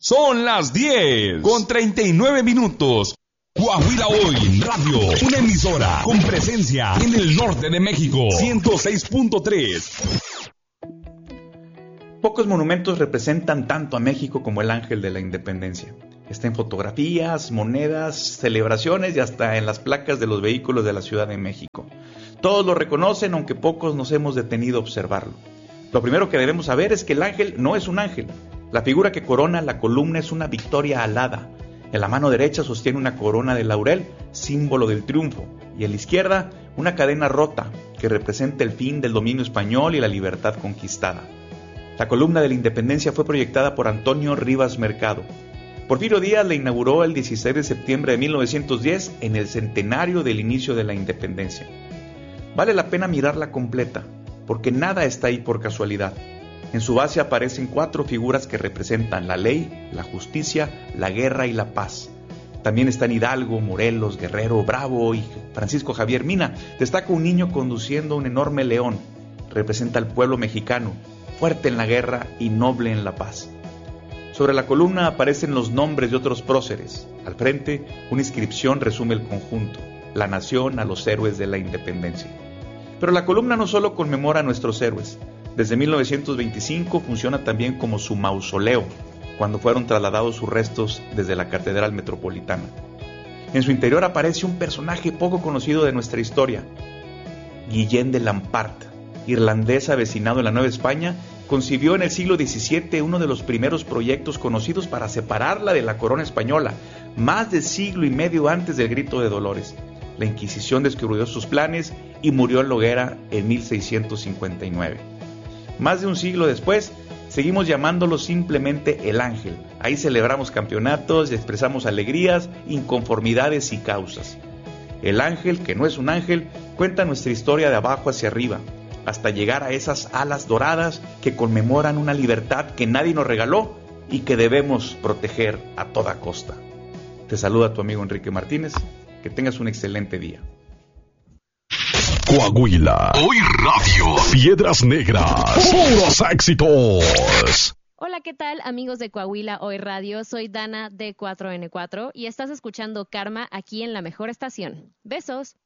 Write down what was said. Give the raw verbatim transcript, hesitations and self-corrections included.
Son las diez con treinta y nueve minutos. Coahuila Hoy Radio, una emisora con presencia en el norte de México. ciento seis punto tres. Pocos monumentos representan tanto a México como el Ángel de la Independencia. Está en fotografías, monedas, celebraciones y hasta en las placas de los vehículos de la Ciudad de México. Todos lo reconocen, aunque pocos nos hemos detenido a observarlo. Lo primero que debemos saber es que el ángel no es un ángel. La figura que corona la columna es una victoria alada. En la mano derecha sostiene una corona de laurel, símbolo del triunfo, y en la izquierda una cadena rota que representa el fin del dominio español y la libertad conquistada. La columna de la Independencia fue proyectada por Antonio Rivas Mercado. Porfirio Díaz la inauguró el dieciséis de septiembre de mil novecientos diez en el centenario del inicio de la Independencia. Vale la pena mirarla completa, porque nada está ahí por casualidad. En su base aparecen cuatro figuras que representan la ley, la justicia, la guerra y la paz. También están Hidalgo, Morelos, Guerrero, Bravo y Francisco Javier Mina. Destaca un niño conduciendo un enorme león. Representa al pueblo mexicano, fuerte en la guerra y noble en la paz. Sobre la columna aparecen los nombres de otros próceres. Al frente, una inscripción resume el conjunto: la nación a los héroes de la independencia. Pero la columna no solo conmemora a nuestros héroes. Desde mil novecientos veinticinco funciona también como su mausoleo, cuando fueron trasladados sus restos desde la Catedral Metropolitana. En su interior aparece un personaje poco conocido de nuestra historia. Guillén de Lampart, irlandés avecinado en la Nueva España, concibió en el siglo diecisiete uno de los primeros proyectos conocidos para separarla de la corona española, más de siglo y medio antes del Grito de Dolores. La Inquisición descubrió sus planes y murió en la hoguera en mil seiscientos cincuenta y nueve. Más de un siglo después, seguimos llamándolo simplemente el Ángel. Ahí celebramos campeonatos y expresamos alegrías, inconformidades y causas. El Ángel, que no es un ángel, cuenta nuestra historia de abajo hacia arriba, hasta llegar a esas alas doradas que conmemoran una libertad que nadie nos regaló y que debemos proteger a toda costa. Te saluda tu amigo Enrique Martínez. Que tengas un excelente día. Coahuila Hoy Radio. Piedras Negras. Puros éxitos. Hola, ¿qué tal, amigos de Coahuila Hoy Radio? Soy Dana de cuatro ene cuatro y estás escuchando Karma aquí en la mejor estación. Besos.